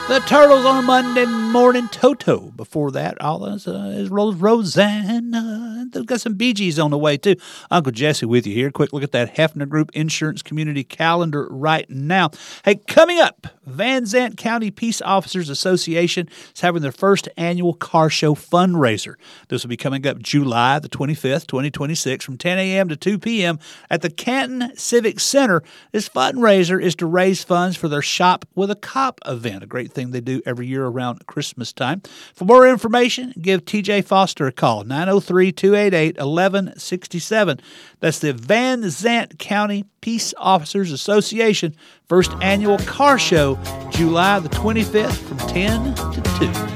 The Turtles on a Monday morning. Toto. Before that, all is Rosanna. They've got some Bee Gees on the way, too. Uncle Jesse with you here. Quick look at that Hefner Group Insurance Community Calendar right now. Hey, coming up, Van Zant County Peace Officers Association is having their first annual car show fundraiser. This will be coming up July the 25th, 2026, from 10 a.m. to 2 p.m. at the Canton Civic Center. This fundraiser is to raise funds for their Shop with a Cop event, a great thing they do every year around Christmas time. For more information, give TJ Foster a call, 903-288-1167. That's the Van Zant County Peace Officers Association first annual car show, July the 25th from 10 to 2.